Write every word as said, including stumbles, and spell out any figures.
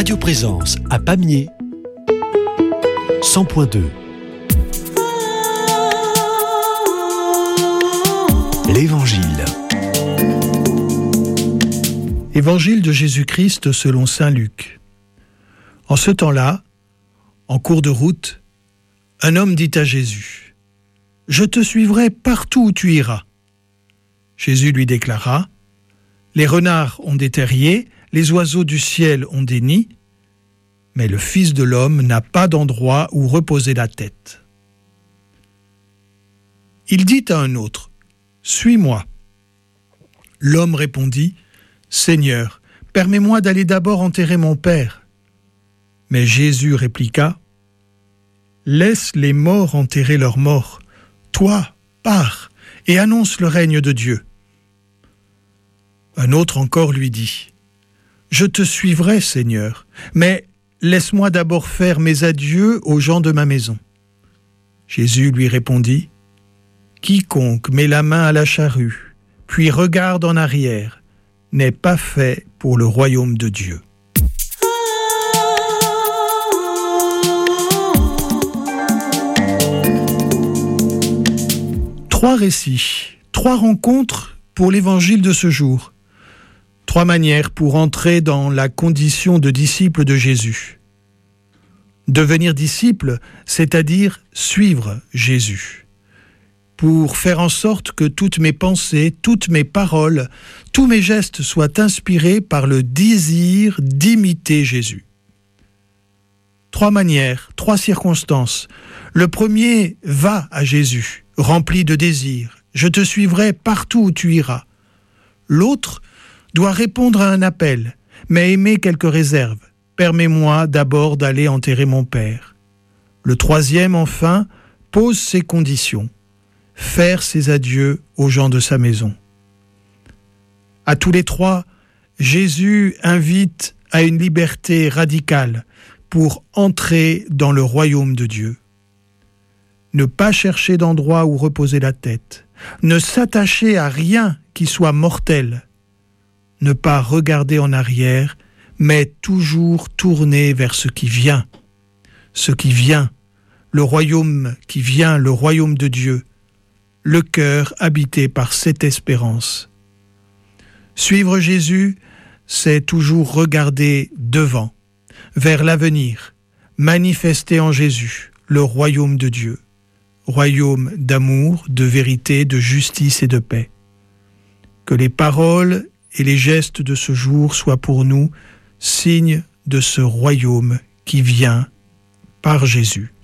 Radio Présence à Pamiers, cent point deux. L'Évangile. Évangile de Jésus-Christ selon saint Luc. En ce temps-là, en cours de route, un homme dit à Jésus : « Je te suivrai partout où tu iras. » Jésus lui déclara : « Les renards ont des terriers, les oiseaux du ciel ont des nids, mais le Fils de l'homme n'a pas d'endroit où reposer la tête. » Il dit à un autre : « Suis-moi. » L'homme répondit : « Seigneur, permets-moi d'aller d'abord enterrer mon père. » Mais Jésus répliqua : « Laisse les morts enterrer leurs morts. Toi, pars et annonce le règne de Dieu. » Un autre encore lui dit : « Je te suivrai, Seigneur, mais laisse-moi d'abord faire mes adieux aux gens de ma maison. » Jésus lui répondit : « Quiconque met la main à la charrue, puis regarde en arrière, n'est pas fait pour le royaume de Dieu. » Trois récits, trois rencontres pour l'évangile de ce jour. Trois manières pour entrer dans la condition de disciple de Jésus. Devenir disciple, c'est-à-dire suivre Jésus. Pour faire en sorte que toutes mes pensées, toutes mes paroles, tous mes gestes soient inspirés par le désir d'imiter Jésus. Trois manières, trois circonstances. Le premier va à Jésus, rempli de désir. Je te suivrai partout où tu iras. L'autre doit répondre à un appel, mais émet quelques réserves. Permets-moi d'abord d'aller enterrer mon père. Le troisième, enfin, pose ses conditions. Faire ses adieux aux gens de sa maison. À tous les trois, Jésus invite à une liberté radicale pour entrer dans le royaume de Dieu. Ne pas chercher d'endroit où reposer la tête, ne s'attacher à rien qui soit mortel, ne pas regarder en arrière, mais toujours tourner vers ce qui vient, ce qui vient, le royaume qui vient, le royaume de Dieu, le cœur habité par cette espérance. Suivre Jésus, c'est toujours regarder devant, vers l'avenir, manifester en Jésus le royaume de Dieu, royaume d'amour, de vérité, de justice et de paix. Que les paroles et les gestes de ce jour soient pour nous signes de ce royaume qui vient par Jésus.